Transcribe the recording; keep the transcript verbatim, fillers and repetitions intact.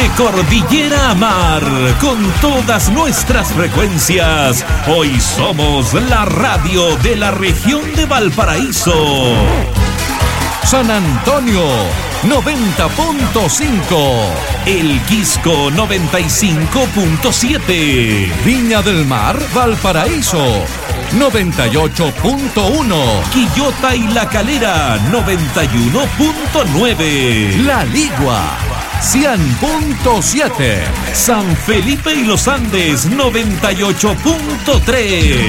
cordillera a mar, con todas nuestras frecuencias. Hoy somos la radio de la región de Valparaíso. San Antonio, noventa punto cinco. El Quisco, noventa y cinco punto siete. Viña del Mar, Valparaíso, noventa y ocho punto uno. Quillota y La Calera, noventa y uno punto nueve. La Ligua, cien punto siete. San Felipe y Los Andes, noventa y ocho punto tres.